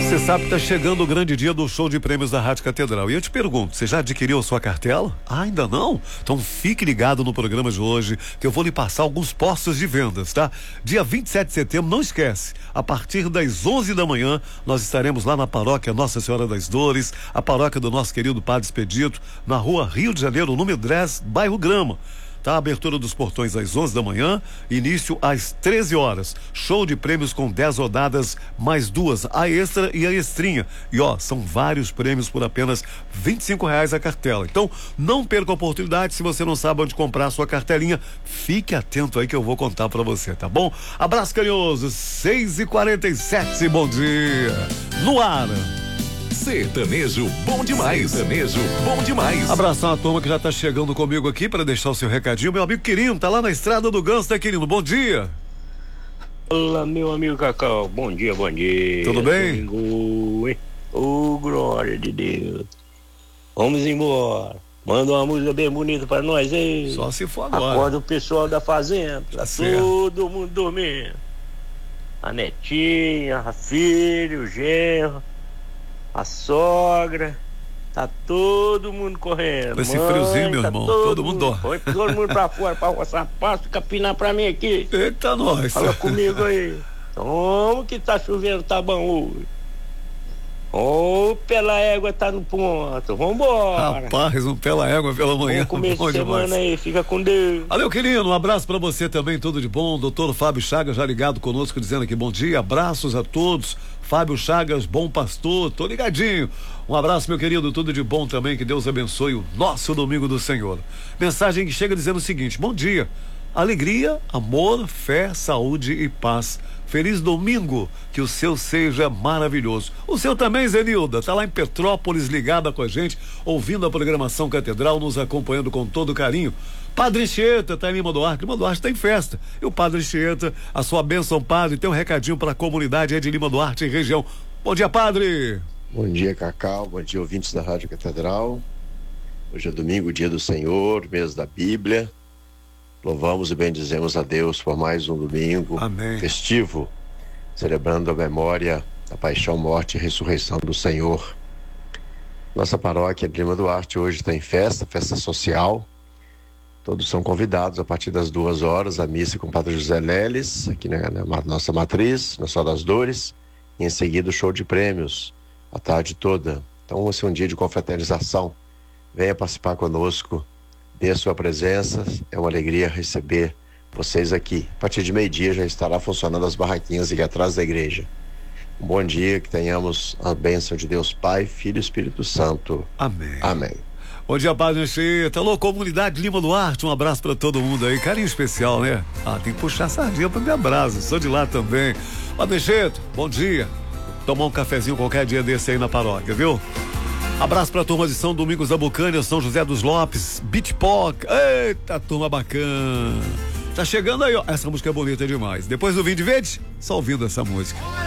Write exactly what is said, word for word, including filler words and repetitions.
Você sabe que tá chegando o grande dia do show de prêmios da Rádio Catedral. E eu te pergunto, você já adquiriu a sua cartela? Ah, ainda não? Então fique ligado no programa de hoje, que eu vou lhe passar alguns postos de vendas, tá? Dia vinte e sete de setembro, não esquece, a partir das onze da manhã, nós estaremos lá na paróquia Nossa Senhora das Dores, a paróquia do nosso querido Padre Expedito, na rua Rio de Janeiro, número dez, bairro Grama. Tá, abertura dos portões às onze da manhã, início às treze horas. Show de prêmios com dez rodadas, mais duas, a extra e a extrinha. E ó, são vários prêmios por apenas vinte e cinco reais a cartela. Então, não perca a oportunidade. Se você não sabe onde comprar a sua cartelinha, fique atento aí que eu vou contar pra você, tá bom? Abraço carinhoso, seis e quarenta e sete, bom dia. No ar. Sertanejo bom demais, sertanejo bom demais. Abração a turma que já tá chegando comigo aqui para deixar o seu recadinho. Meu amigo Quirino, tá lá na estrada do Ganso, tá, Quirino? Bom dia. Olá, meu amigo Cacau, bom dia, bom dia. Tudo bem? Domingo, hein? Ô, glória de Deus. Vamos embora. Manda uma música bem bonita pra nós aí. Só se for agora. Acorda o pessoal da fazenda, tá todo mundo dormindo. A netinha, a filha, o genro, a sogra, tá todo mundo correndo. Com esse Mãe, friozinho, meu tá irmão, todo, todo mundo dorme. Põe todo mundo pra fora pra roçar pasto e capinar pra mim aqui. Eita, nós. Fala comigo aí. Como que tá chovendo, tá bom hoje? Ô, pela égua tá no ponto. Vambora. Rapaz, um pela égua pela manhã. Bom começo bom de semana demais. aí, fica com Deus. Valeu, querido, um abraço pra você também, tudo de bom. Doutor Fábio Chagas já ligado conosco, dizendo aqui bom dia, abraços a todos. Fábio Chagas, bom pastor, tô ligadinho. Um abraço, meu querido, tudo de bom também, que Deus abençoe o nosso domingo do Senhor. Mensagem que chega dizendo o seguinte: bom dia, alegria, amor, fé, saúde e paz. Feliz domingo, que o seu seja maravilhoso. O seu também, Zenilda, tá lá em Petrópolis, ligada com a gente, ouvindo a programação Catedral, nos acompanhando com todo carinho. Padre Anchieta tá em Lima Duarte, Lima Duarte tá em festa. E o Padre Anchieta, a sua bênção, Padre, tem um recadinho para a comunidade aí de Lima Duarte e região. Bom dia, Padre. Bom dia, Cacau, bom dia, ouvintes da Rádio Catedral. Hoje é domingo, dia do Senhor, mês da Bíblia. Louvamos e bendizemos a Deus por mais um domingo Amém. Festivo, celebrando a memória da paixão, morte e ressurreição do Senhor. Nossa paróquia de Lima Duarte hoje está em festa, festa social. Todos são convidados a partir das duas horas, a missa com o Padre José Leles, aqui na, na nossa matriz, na Sol das Dores, e em seguida o show de prêmios, a tarde toda. Então, vai ser um dia de confraternização. Venha participar conosco, dê a sua presença, é uma alegria receber vocês aqui. A partir de meio-dia já estará funcionando as barraquinhas aqui atrás da igreja. Um bom dia, que tenhamos a bênção de Deus Pai, Filho e Espírito Santo. Amém. Amém. Bom dia, Padre Anchieta. Alô, comunidade Lima Duarte, um abraço pra todo mundo aí. Carinho especial, né? Ah, tem que puxar a sardinha pra me abraço. Sou de lá também. Padre Anchieta, bom dia. Tomar um cafezinho qualquer dia desse aí na paróquia, viu? Abraço pra turma de São Domingos da Bucânia, São José dos Lopes, Beach Poc. Eita, turma bacana. Tá chegando aí, ó. Essa música é bonita demais. Depois do Vinde Verde, só ouvindo essa música.